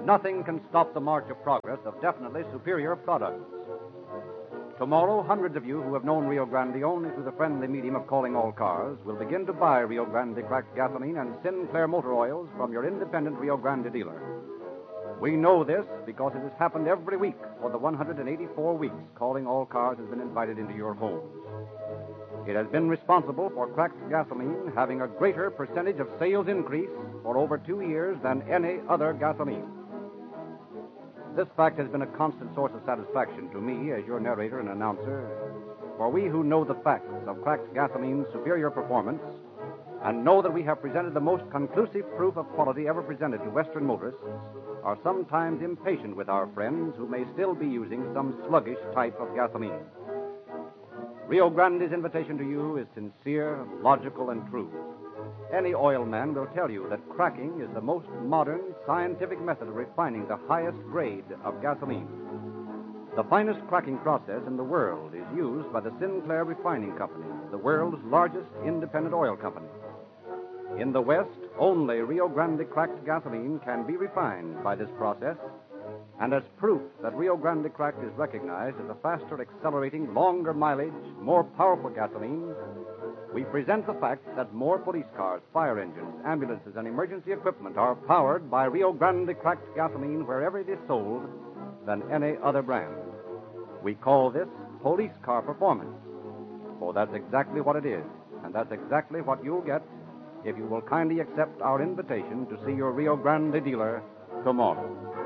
nothing can stop the march of progress of definitely superior products. Tomorrow, hundreds of you who have known Rio Grande only through the friendly medium of calling all cars will begin to buy Rio Grande cracked gasoline and Sinclair motor oils from your independent Rio Grande dealer. We know this because it has happened every week for the 184 weeks calling all cars has been invited into your homes. It has been responsible for cracked gasoline having a greater percentage of sales increase for over 2 years than any other gasoline. This fact has been a constant source of satisfaction to me as your narrator and announcer, for we who know the facts of cracked gasoline's superior performance and know that we have presented the most conclusive proof of quality ever presented to Western motorists are sometimes impatient with our friends who may still be using some sluggish type of gasoline. Rio Grande's invitation to you is sincere, logical, and true. Any oil man will tell you that cracking is the most modern, scientific method of refining the highest grade of gasoline. The finest cracking process in the world is used by the Sinclair Refining Company, the world's largest independent oil company. In the West, only Rio Grande cracked gasoline can be refined by this process, and as proof that Rio Grande cracked is recognized as a faster accelerating, longer mileage, more powerful gasoline, we present the fact that more police cars, fire engines, ambulances, and emergency equipment are powered by Rio Grande cracked gasoline wherever it is sold than any other brand. We call this police car performance. Oh, that's exactly what it is, and that's exactly what you'll get if you will kindly accept our invitation to see your Rio Grande dealer tomorrow.